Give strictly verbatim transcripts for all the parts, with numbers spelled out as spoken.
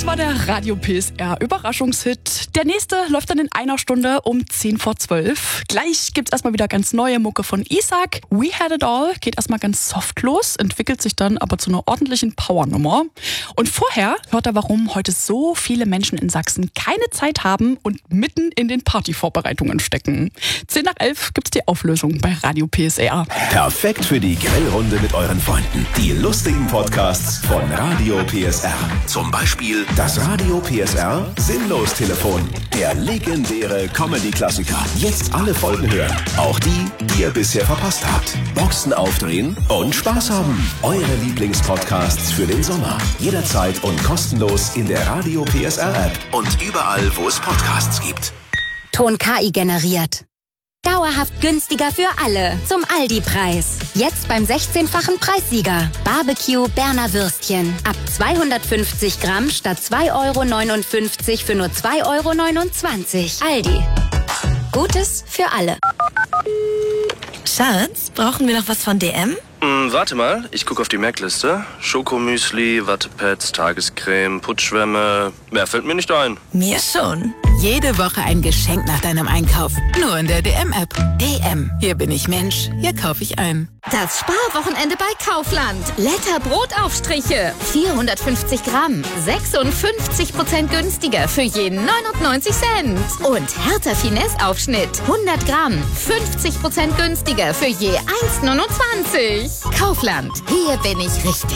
Das war der Radio P S R Überraschungshit. Der nächste läuft dann in einer Stunde um zehn vor zwölf. Gleich gibt's erstmal wieder ganz neue Mucke von Isaac. We Had It All geht erstmal ganz soft los, entwickelt sich dann aber zu einer ordentlichen Powernummer. Und vorher hört er, warum heute so viele Menschen in Sachsen keine Zeit haben und mitten in den Partyvorbereitungen stecken. zehn nach elf gibt's die Auflösung bei Radio P S R. Perfekt für die Grillrunde mit euren Freunden. Die lustigen Podcasts von Radio P S R. Zum Beispiel das Radio P S R Sinnlos-Telefon. Der legendäre Comedy-Klassiker. Jetzt alle Folgen hören. Auch die, die ihr bisher verpasst habt. Boxen aufdrehen und Spaß haben. Eure Lieblingspodcasts für den Sommer. Jederzeit und kostenlos in der Radio P S R-App. Und überall, wo es Podcasts gibt. Ton K I generiert. Dauerhaft günstiger für alle. Zum Aldi-Preis. Jetzt beim sechzehnfachen Preissieger. Barbecue Berner Würstchen. Ab zweihundertfünfzig Gramm statt zwei Euro neunundfünfzig für nur zwei Euro neunundzwanzig. Aldi. Gutes für alle. Schatz, brauchen wir noch was von D M? Hm, warte mal, ich gucke auf die Merkliste. Schokomüsli, Wattepads, Tagescreme, Putzschwämme. Mehr fällt mir nicht ein. Mir schon. Jede Woche ein Geschenk nach deinem Einkauf. Nur in der D M-App. D M. Hier bin ich Mensch. Hier kaufe ich ein. Das Sparwochenende bei Kaufland. Letter Brotaufstriche. vierhundertfünfzig Gramm. sechsundfünfzig Prozent günstiger für je neunundneunzig Cent. Und Hertha Finesse Aufschnitt. hundert Gramm. fünfzig Prozent günstiger für je eins neunundzwanzig. Kaufland. Hier bin ich richtig.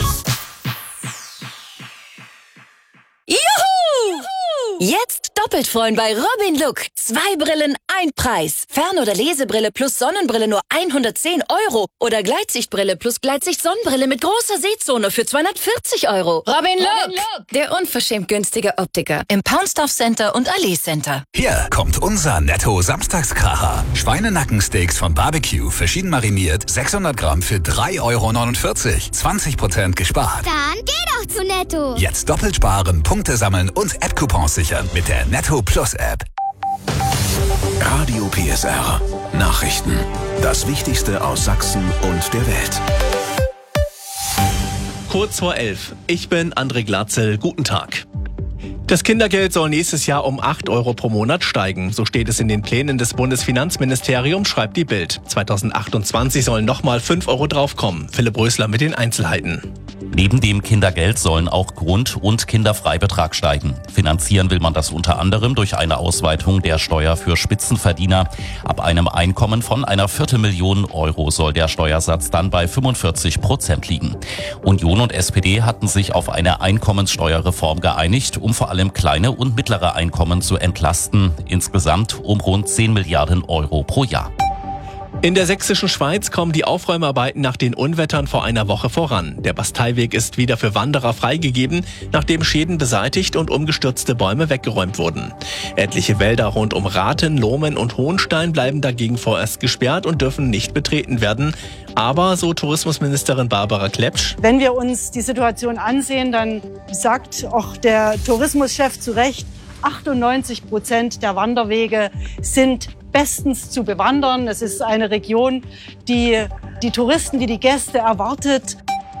Juhu! Jetzt doppelt freuen bei Robin Look. Zwei Brillen, ein Preis. Fern- oder Lesebrille plus Sonnenbrille nur hundertzehn Euro. Oder Gleitsichtbrille plus Gleitsicht-Sonnenbrille mit großer Sehzone für zweihundertvierzig Euro. Robin Look, Robin Look, der unverschämt günstige Optiker im Poundstuff Center und Allee Center. Hier kommt unser Netto-Samstagskracher. Schweinenackensteaks von Barbecue, verschieden mariniert, sechshundert Gramm für drei Euro neunundvierzig. zwanzig Prozent gespart. Dann geh doch zu Netto. Jetzt doppelt sparen, Punkte sammeln und App-Coupons sichern mit der Netto Plus App. Radio P S R. Nachrichten. Das Wichtigste aus Sachsen und der Welt. Kurz vor elf. Ich bin André Glatzel. Guten Tag. Das Kindergeld soll nächstes Jahr um acht Euro pro Monat steigen. So steht es in den Plänen des Bundesfinanzministeriums, schreibt die Bild. zweitausendachtundzwanzig sollen nochmal fünf Euro draufkommen. Philipp Rösler mit den Einzelheiten. Neben dem Kindergeld sollen auch Grund- und Kinderfreibetrag steigen. Finanzieren will man das unter anderem durch eine Ausweitung der Steuer für Spitzenverdiener. Ab einem Einkommen von einer Viertelmillion Euro soll der Steuersatz dann bei fünfundvierzig Prozent liegen. Union und S P D hatten sich auf eine Einkommenssteuerreform geeinigt, um vor allem kleine und mittlere Einkommen zu entlasten. Insgesamt um rund zehn Milliarden Euro pro Jahr. In der sächsischen Schweiz kommen die Aufräumarbeiten nach den Unwettern vor einer Woche voran. Der Basteiweg ist wieder für Wanderer freigegeben, nachdem Schäden beseitigt und umgestürzte Bäume weggeräumt wurden. Etliche Wälder rund um Rathen, Lohmen und Hohenstein bleiben dagegen vorerst gesperrt und dürfen nicht betreten werden. Aber, so Tourismusministerin Barbara Klepsch, wenn wir uns die Situation ansehen, dann sagt auch der Tourismuschef zu Recht, achtundneunzig Prozent der Wanderwege sind bestens zu bewandern. Es ist eine Region, die die Touristen, die die Gäste erwartet.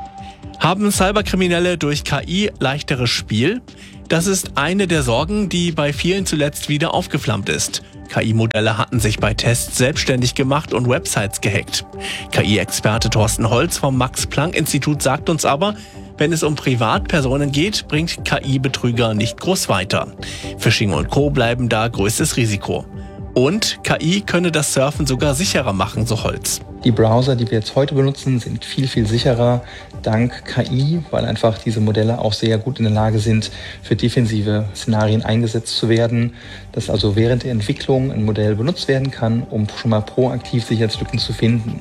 Haben Cyberkriminelle durch K I leichteres Spiel? Das ist eine der Sorgen, die bei vielen zuletzt wieder aufgeflammt ist. K I-Modelle hatten sich bei Tests selbstständig gemacht und Websites gehackt. K I-Experte Thorsten Holz vom Max-Planck-Institut sagt uns aber, wenn es um Privatpersonen geht, bringt K I-Betrüger nicht groß weiter. Phishing und Co. bleiben da größtes Risiko. Und K I könne das Surfen sogar sicherer machen, so Holz. Die Browser, die wir jetzt heute benutzen, sind viel, viel sicherer dank K I, weil einfach diese Modelle auch sehr gut in der Lage sind, für defensive Szenarien eingesetzt zu werden. Dass also während der Entwicklung ein Modell benutzt werden kann, um schon mal proaktiv Sicherheitslücken zu finden.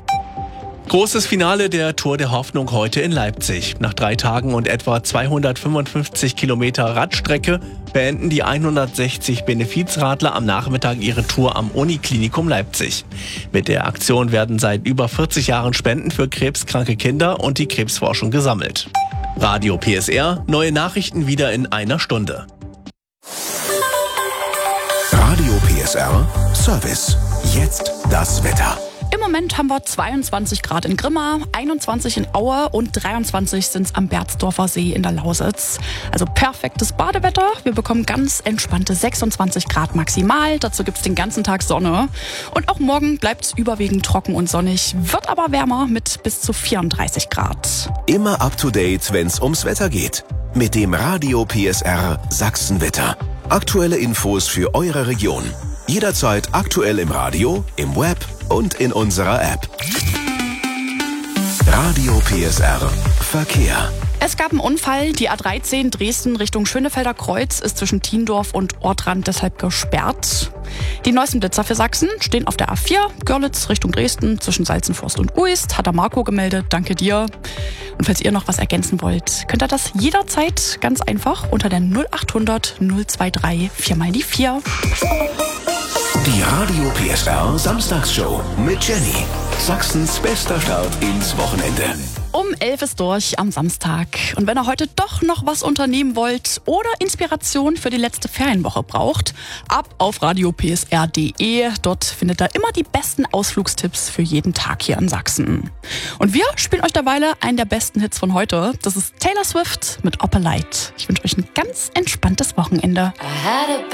Großes Finale der Tour der Hoffnung heute in Leipzig. Nach drei Tagen und etwa zweihundertfünfundfünfzig Kilometer Radstrecke beenden die hundertsechzig Benefizradler am Nachmittag ihre Tour am Uniklinikum Leipzig. Mit der Aktion werden seit über vierzig Jahren Spenden für krebskranke Kinder und die Krebsforschung gesammelt. Radio P S R, neue Nachrichten wieder in einer Stunde. Radio P S R Service. Jetzt das Wetter. Im Moment haben wir zweiundzwanzig Grad in Grimma, einundzwanzig in Aue und dreiundzwanzig sind es am Berzdorfer See in der Lausitz. Also perfektes Badewetter. Wir bekommen ganz entspannte sechsundzwanzig Grad maximal. Dazu gibt es den ganzen Tag Sonne. Und auch morgen bleibt es überwiegend trocken und sonnig, wird aber wärmer mit bis zu vierunddreißig Grad. Immer up to date, wenn's ums Wetter geht. Mit dem Radio P S R Sachsenwetter. Aktuelle Infos für eure Region. Jederzeit aktuell im Radio, im Web und in unserer App. Radio P S R Verkehr. Es gab einen Unfall. Die A dreizehn Dresden Richtung Schönefelder Kreuz ist zwischen Thiendorf und Ortrand deshalb gesperrt. Die neuesten Blitzer für Sachsen stehen auf der A vier, Görlitz Richtung Dresden zwischen Salzenforst und Uist. Hat der Marco gemeldet, danke dir. Und falls ihr noch was ergänzen wollt, könnt ihr das jederzeit ganz einfach unter der null achthundert null dreiundzwanzig vier mal die vier. Die Radio P S R Samstagsshow mit Jenny. Sachsens bester Start ins Wochenende. Um elf ist durch am Samstag. Und wenn ihr heute doch noch was unternehmen wollt oder Inspiration für die letzte Ferienwoche braucht, ab auf radio p s r punkt d e. Dort findet ihr immer die besten Ausflugstipps für jeden Tag hier in Sachsen. Und wir spielen euch derweil einen der besten Hits von heute. Das ist Taylor Swift mit Opalite. Ich wünsche euch ein ganz entspanntes Wochenende.